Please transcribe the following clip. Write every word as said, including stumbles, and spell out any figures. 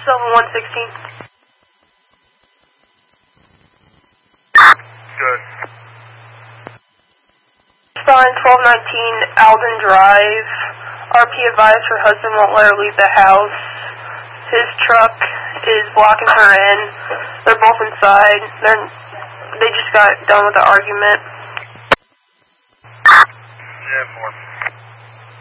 Sylvan one sixteen. Good. Stein twelve nineteen Alden Drive. R P advised her husband won't let her leave the house. His truck is blocking her in. They're both inside. They're, they just got done with the argument. Yeah, more.